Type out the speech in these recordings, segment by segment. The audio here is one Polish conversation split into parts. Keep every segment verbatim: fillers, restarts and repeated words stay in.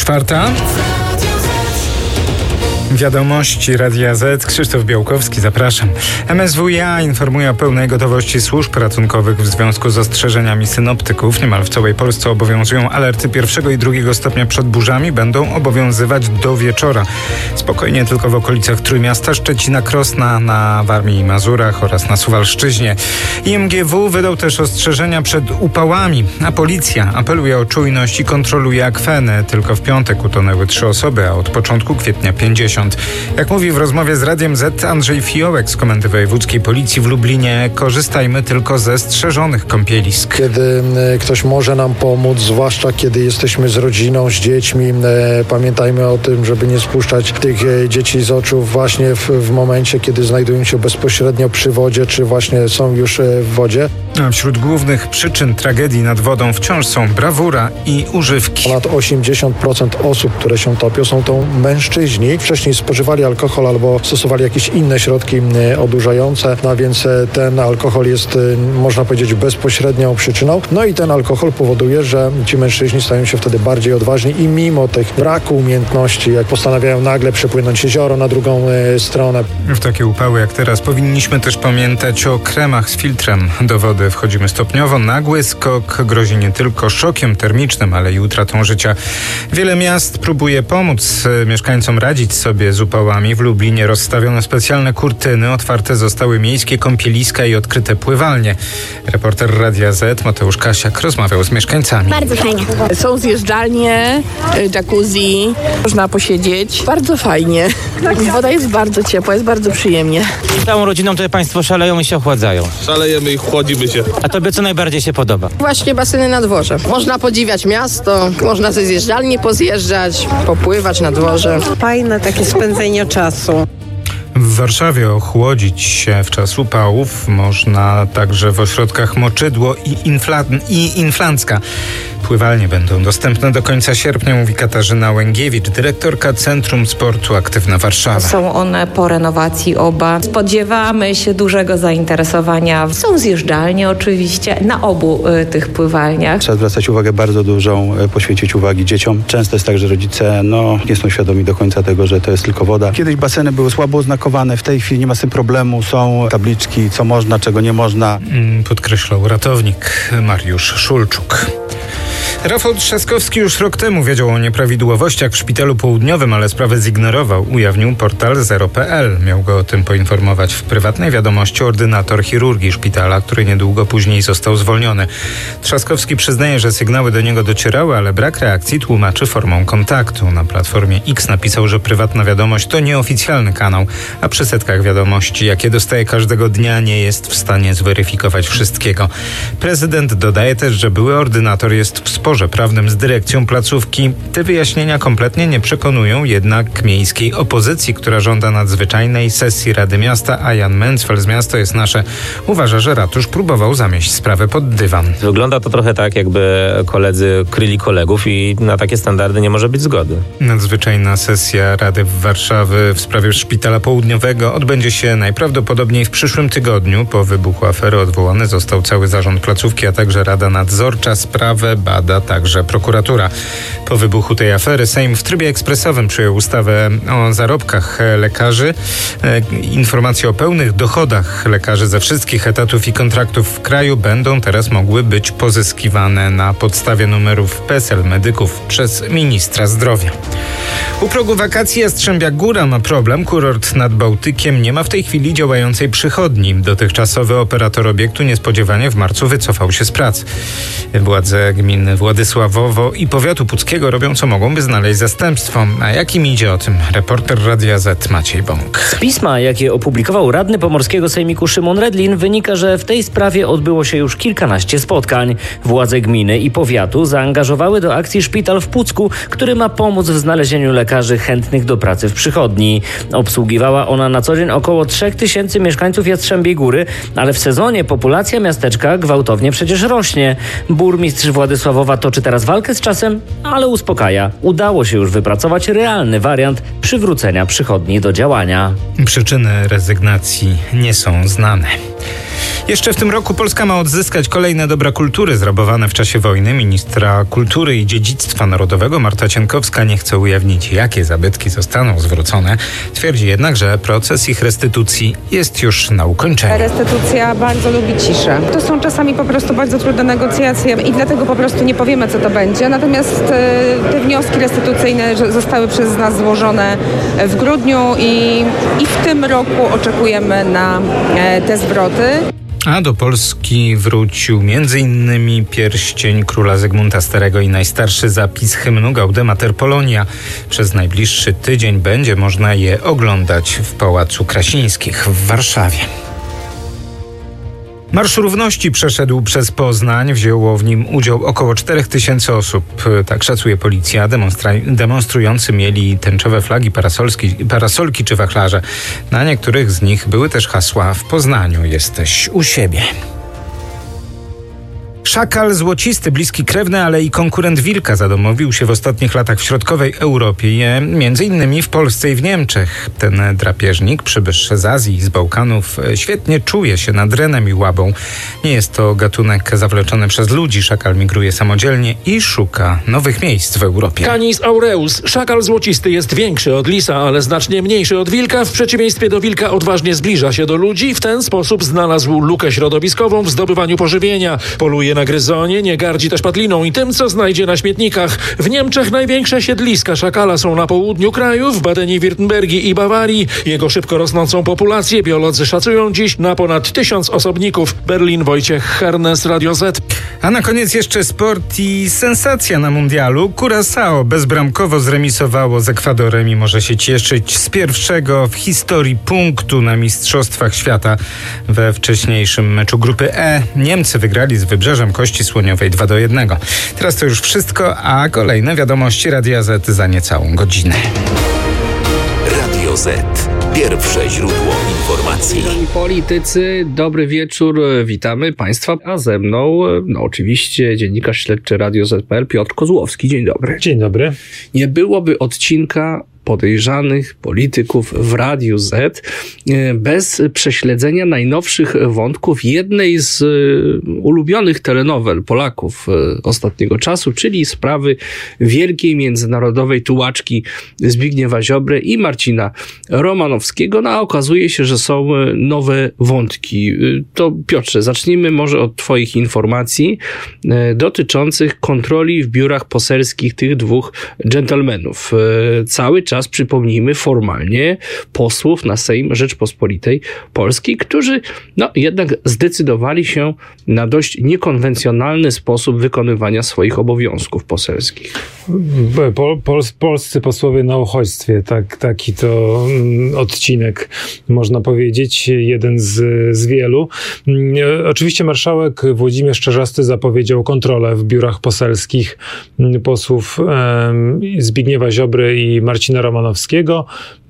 Czwarta. Wiadomości Radia Z. Krzysztof Białkowski, zapraszam. M S W iA informuje o pełnej gotowości służb ratunkowych w związku z ostrzeżeniami synoptyków. Niemal w całej Polsce obowiązują alerty pierwszego i drugiego stopnia przed burzami. Będą obowiązywać do wieczora. Spokojnie tylko w okolicach Trójmiasta, Szczecina, Krosna, na Warmii i Mazurach oraz na Suwalszczyźnie. I M G W wydał też ostrzeżenia przed upałami, a policja apeluje o czujność i kontroluje akweny. Tylko w piątek utonęły trzy osoby, a od początku kwietnia pięćdziesiąt. Jak mówi w rozmowie z Radiem Z Andrzej Fiołek z Komendy Wojewódzkiej Policji w Lublinie, korzystajmy tylko ze strzeżonych kąpielisk. Kiedy ktoś może nam pomóc, zwłaszcza kiedy jesteśmy z rodziną, z dziećmi, pamiętajmy o tym, żeby nie spuszczać tych dzieci z oczu właśnie w, w momencie, kiedy znajdują się bezpośrednio przy wodzie, czy właśnie są już w wodzie. A wśród głównych przyczyn tragedii nad wodą wciąż są brawura i używki. Ponad osiemdziesiąt procent osób, które się topią, są to mężczyźni. Wcześniej spożywali alkohol albo stosowali jakieś inne środki odurzające, no a więc ten alkohol jest, można powiedzieć, bezpośrednią przyczyną. No i ten alkohol powoduje, że ci mężczyźni stają się wtedy bardziej odważni i mimo tych braku umiejętności, jak postanawiają nagle przepłynąć jezioro na drugą stronę. W takie upały jak teraz powinniśmy też pamiętać o kremach z filtrem. Do wody wchodzimy stopniowo. Nagły skok grozi nie tylko szokiem termicznym, ale i utratą życia. Wiele miast próbuje pomóc mieszkańcom radzić sobie z upałami. W Lublinie rozstawiono specjalne kurtyny, otwarte zostały miejskie kąpieliska i odkryte pływalnie. Reporter Radia Z Mateusz Kasiak rozmawiał z mieszkańcami. Bardzo fajnie. Są zjeżdżalnie, jacuzzi, można posiedzieć. Bardzo fajnie. Woda jest bardzo ciepła, jest bardzo przyjemnie. Całą rodziną tutaj państwo szaleją i się ochładzają. Szalejemy i chłodzimy się. A tobie co najbardziej się podoba? Właśnie baseny na dworze. Można podziwiać miasto, można ze zjeżdżalni pozjeżdżać, popływać na dworze. Fajne takie spędzenie czasu. W Warszawie ochłodzić się w czas upałów można także w ośrodkach Moczydło i, Infla- i Inflancka. Pływalnie będą dostępne do końca sierpnia, mówi Katarzyna Łęgiewicz, dyrektorka Centrum Sportu Aktywna Warszawa. Są one po renowacji oba. Spodziewamy się dużego zainteresowania. Są zjeżdżalnie oczywiście na obu y, tych pływalniach. Trzeba zwracać uwagę, bardzo dużą, y, poświęcić uwagi dzieciom. Często jest tak, że rodzice no, nie są świadomi do końca tego, że to jest tylko woda. Kiedyś baseny były słabo oznakowane, w tej chwili nie ma z tym problemu. Są tabliczki, co można, czego nie można. Podkreślał ratownik Mariusz Szulczuk. Rafał Trzaskowski już rok temu wiedział o nieprawidłowościach w Szpitalu Południowym, ale sprawę zignorował, ujawnił portal zero kropka pe el. Miał go o tym poinformować w prywatnej wiadomości ordynator chirurgii szpitala, który niedługo później został zwolniony. Trzaskowski przyznaje, że sygnały do niego docierały, ale brak reakcji tłumaczy formą kontaktu. Na Platformie X napisał, że prywatna wiadomość to nieoficjalny kanał, a przy setkach wiadomości, jakie dostaje każdego dnia, nie jest w stanie zweryfikować wszystkiego. Prezydent dodaje też, że były ordynator jest w sporze prawnym z dyrekcją placówki. Te wyjaśnienia kompletnie nie przekonują jednak miejskiej opozycji, która żąda nadzwyczajnej sesji Rady Miasta, a Jan Mencfel z Miasto jest Nasze uważa, że ratusz próbował zamieść sprawę pod dywan. Wygląda to trochę tak, jakby koledzy kryli kolegów i na takie standardy nie może być zgody. Nadzwyczajna sesja Rady w Warszawy w sprawie Szpitala Południowego odbędzie się najprawdopodobniej w przyszłym tygodniu. Po wybuchu afery odwołany został cały zarząd placówki, a także Rada Nadzorcza. Sprawę bada także prokuratura. Po wybuchu tej afery Sejm w trybie ekspresowym przyjął ustawę o zarobkach lekarzy. Informacje o pełnych dochodach lekarzy ze wszystkich etatów i kontraktów w kraju będą teraz mogły być pozyskiwane na podstawie numerów P E S E L medyków przez ministra zdrowia. U progu wakacji Jastrzębia Góra ma problem. Kurort nad Bałtykiem nie ma w tej chwili działającej przychodni. Dotychczasowy operator obiektu niespodziewanie w marcu wycofał się z prac. Władze gminy Władysławowo i powiatu puckiego robią co mogą, by znaleźć zastępstwo. A jak im idzie, o tym reporter Radia Z Maciej Bąk. Z pisma, jakie opublikował radny pomorskiego sejmiku Szymon Redlin, wynika, że w tej sprawie odbyło się już kilkanaście spotkań. Władze gminy i powiatu zaangażowały do akcji szpital w Pucku, który ma pomóc w znalezieniu lekarzy chętnych do pracy w przychodni. Obsługiwała ona na co dzień około trzech tysięcy mieszkańców Jastrzębiej Góry, ale w sezonie populacja miasteczka gwałtownie przecież rośnie. Burmistrz Władysławowa toczy teraz walkę z czasem, ale uspokaja. Udało się już wypracować realny wariant przywrócenia przychodni do działania. Przyczyny rezygnacji nie są znane. Jeszcze w tym roku Polska ma odzyskać kolejne dobra kultury zrabowane w czasie wojny. Ministra Kultury i Dziedzictwa Narodowego Marta Cienkowska nie chce ujawnić, jakie zabytki zostaną zwrócone. Twierdzi jednak, że proces ich restytucji jest już na ukończeniu. Restytucja bardzo lubi ciszę. To są czasami po prostu bardzo trudne negocjacje i dlatego po prostu nie powiemy, co to będzie. Natomiast te wnioski restytucyjne zostały przez nas złożone w grudniu i, i w tym roku oczekujemy na te zwroty. A do Polski wrócił między innymi pierścień króla Zygmunta Starego i najstarszy zapis hymnu Gaudeamer Polonia. Przez najbliższy tydzień będzie można je oglądać w Pałacu Krasińskich w Warszawie. Marsz Równości przeszedł przez Poznań. Wzięło w nim udział około czterech tysięcy osób. Tak szacuje policja. Demonstra- demonstrujący mieli tęczowe flagi, parasolki, parasolki czy wachlarze. Na niektórych z nich były też hasła: w Poznaniu jesteś u siebie. Szakal złocisty, bliski krewny, ale i konkurent wilka zadomowił się w ostatnich latach w środkowej Europie, między innymi w Polsce i w Niemczech. Ten drapieżnik, przybysz z Azji i z Bałkanów, świetnie czuje się nad renem i łabą. Nie jest to gatunek zawleczony przez ludzi. Szakal migruje samodzielnie i szuka nowych miejsc w Europie. Canis aureus. Szakal złocisty jest większy od lisa, ale znacznie mniejszy od wilka. W przeciwieństwie do wilka odważnie zbliża się do ludzi. W ten sposób znalazł lukę środowiskową w zdobywaniu pożywienia. Poluje na gryzonie, nie gardzi też padliną i tym, co znajdzie na śmietnikach. W Niemczech największe siedliska szakala są na południu kraju, w Badeni-Wirtembergii i Bawarii. Jego szybko rosnącą populację biolodzy szacują dziś na ponad tysiąc osobników. Berlin, Wojciech Hernes, Radio Z. A na koniec jeszcze sport i sensacja na mundialu. Curaçao bezbramkowo zremisowało z Ekwadorem i może się cieszyć z pierwszego w historii punktu na Mistrzostwach Świata. We wcześniejszym meczu grupy E Niemcy wygrali z Wybrzeżem Kości Słoniowej dwa do jednego. Teraz to już wszystko, a kolejne wiadomości Radia Z za niecałą godzinę. Radio Z. Pierwsze źródło informacji. Politycy, dobry wieczór, witamy Państwa, a ze mną no oczywiście dziennikarz śledczy Radio Z kropka P L Piotr Kozłowski. Dzień dobry. Dzień dobry. Nie byłoby odcinka podejrzanych polityków w Radiu Z bez prześledzenia najnowszych wątków jednej z ulubionych telenowel Polaków ostatniego czasu, czyli sprawy wielkiej międzynarodowej tułaczki Zbigniewa Ziobry i Marcina Romanowskiego. No a okazuje się, że są nowe wątki. To Piotrze, zacznijmy może od twoich informacji dotyczących kontroli w biurach poselskich tych dwóch dżentelmenów. Cały czas Czas, przypomnijmy, formalnie posłów na Sejm Rzeczpospolitej Polskiej, którzy no, jednak zdecydowali się na dość niekonwencjonalny sposób wykonywania swoich obowiązków poselskich. Pol, pol, polscy posłowie na uchodźstwie, tak, taki to odcinek, można powiedzieć, jeden z, z wielu. Oczywiście marszałek Włodzimierz Czarzasty zapowiedział kontrolę w biurach poselskich posłów um, Zbigniewa Ziobry i Marcina Romanowskiego.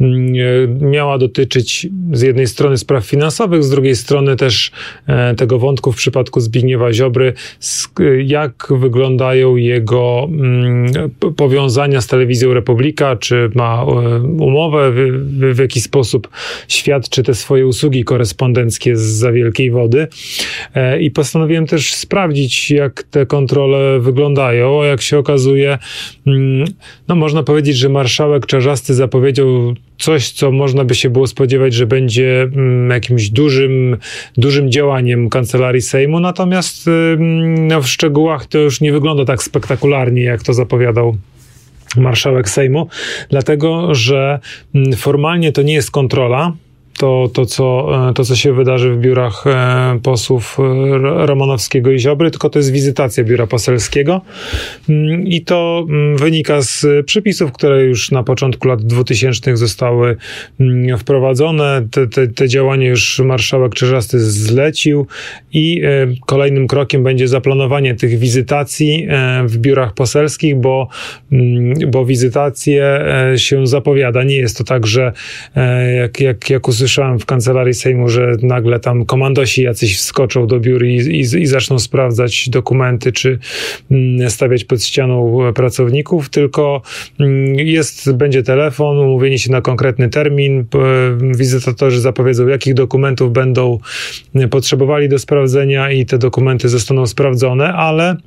Miała dotyczyć z jednej strony spraw finansowych, z drugiej strony też e, tego wątku w przypadku Zbigniewa Ziobry, z, jak wyglądają jego mm, powiązania z Telewizją Republika, czy ma e, umowę, w, w, w jaki sposób świadczy te swoje usługi korespondenckie zza wielkiej wody. E, I postanowiłem też sprawdzić, jak te kontrole wyglądają. Jak się okazuje, mm, no można powiedzieć, że marszałek Czarzasty zapowiedział coś, co można by się było spodziewać, że będzie mm, jakimś dużym, dużym działaniem Kancelarii Sejmu, natomiast mm, no, w szczegółach to już nie wygląda tak spektakularnie, jak to zapowiadał marszałek Sejmu, dlatego, że mm, formalnie to nie jest kontrola. To, to, co, to, co się wydarzy w biurach e, posłów e, Romanowskiego i Ziobry, tylko to jest wizytacja biura poselskiego mm, i to mm, wynika z przepisów, które już na początku lat dwutysięcznych zostały mm, wprowadzone. Te, te, te działania już marszałek Czarzasty zlecił i e, kolejnym krokiem będzie zaplanowanie tych wizytacji e, w biurach poselskich, bo, mm, bo wizytacje e, się zapowiada. Nie jest to tak, że e, jak, jak, jak usłyszałem usłyszałem w kancelarii Sejmu, że nagle tam komandosi jacyś wskoczą do biur i, i, i zaczną sprawdzać dokumenty, czy stawiać pod ścianą pracowników, tylko jest, będzie telefon, umówienie się na konkretny termin, wizytatorzy zapowiedzą, jakich dokumentów będą potrzebowali do sprawdzenia i te dokumenty zostaną sprawdzone, ale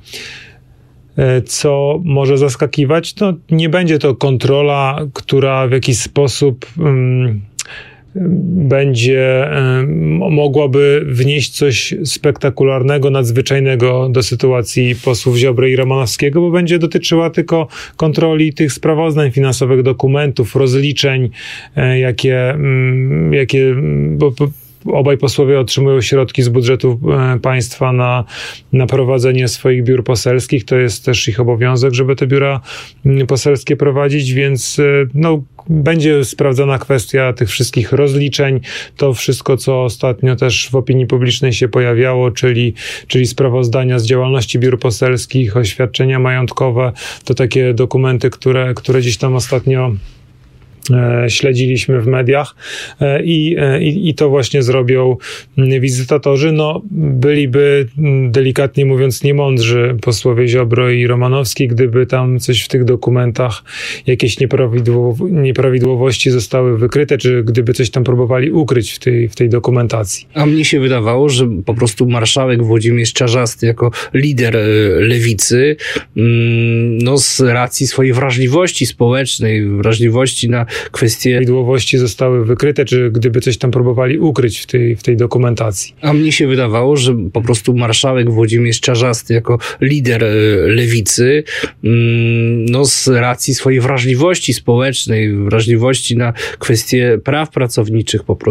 co może zaskakiwać, no nie będzie to kontrola, która w jakiś sposób um, będzie um, mogłaby wnieść coś spektakularnego, nadzwyczajnego do sytuacji posłów Ziobry i Romanowskiego, bo będzie dotyczyła tylko kontroli tych sprawozdań finansowych, dokumentów, rozliczeń, e, jakie, m, jakie bo, bo, obaj posłowie otrzymują środki z budżetu państwa na, na prowadzenie swoich biur poselskich. To jest też ich obowiązek, żeby te biura poselskie prowadzić, więc no, będzie sprawdzana kwestia tych wszystkich rozliczeń. To wszystko, co ostatnio też w opinii publicznej się pojawiało, czyli, czyli sprawozdania z działalności biur poselskich, oświadczenia majątkowe, to takie dokumenty, które, które gdzieś tam ostatnio śledziliśmy w mediach i, i, i to właśnie zrobią wizytatorzy. No, byliby, delikatnie mówiąc, niemądrzy posłowie Ziobro i Romanowski, gdyby tam coś w tych dokumentach, jakieś nieprawidłow- nieprawidłowości zostały wykryte, czy gdyby coś tam próbowali ukryć w tej, w tej dokumentacji. A mnie się wydawało, że po prostu marszałek Włodzimierz Czarzasty jako lider lewicy, no z racji swojej wrażliwości społecznej, wrażliwości na kwestie nieprawidłowości zostały wykryte, czy gdyby coś tam próbowali ukryć w tej, w tej dokumentacji. A mnie się wydawało, że po prostu marszałek Włodzimierz Czarzasty jako lider lewicy, no z racji swojej wrażliwości społecznej, wrażliwości na kwestie praw pracowniczych po prostu